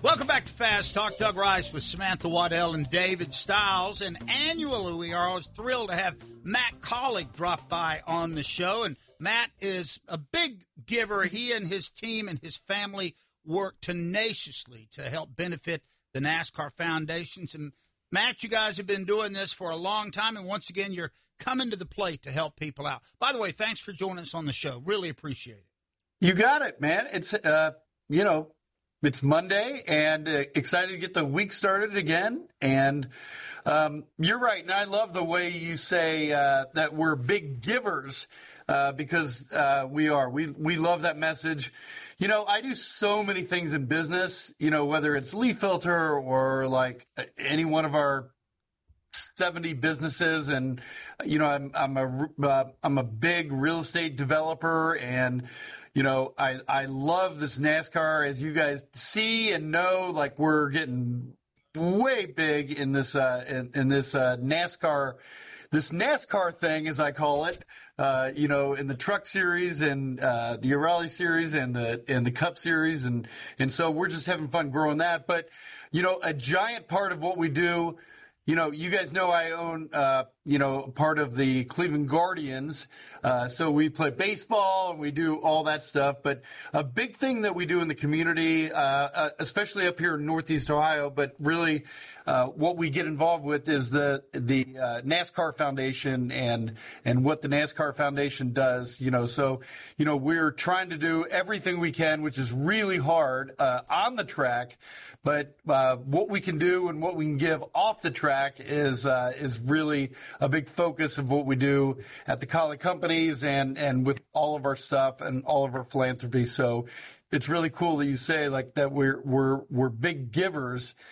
Welcome back to Fast Talk. Doug Rice with Samantha Waddell and David Stiles. And annually, we are always thrilled to have Matt Kaulig drop by on the show. And Matt is a big giver. He and his team and his family work tenaciously to help benefit the NASCAR foundations. And Matt, you guys have been doing this for a long time. And once again, you're coming to the plate to help people out. By the way, thanks for joining us on the show. Really appreciate it. You got it, man. It's, it's Monday and excited to get the week started again. And you're right. And I love the way you say that we're big givers because we are. We love that message. You know, I do so many things in business, whether it's Leaf Filter or like any one of our 70 businesses. And, I'm a big real estate developer and, I love this NASCAR, as you guys see and know, like we're getting way big in this NASCAR thing, as I call it, in the Truck Series and the O'Reilly Series and the Cup Series, and so we're just having fun growing that. But a giant part of what we do. You guys know I own, part of the Cleveland Guardians. So we play baseball and we do all that stuff. But a big thing that we do in the community, especially up here in Northeast Ohio, but really what we get involved with is the NASCAR Foundation and what the NASCAR Foundation does. So we're trying to do everything we can, which is really hard on the track. But what we can do and what we can give off the track is really a big focus of what we do at the Kaulig companies and with all of our stuff and all of our philanthropy. So it's really cool that you say like that we're big givers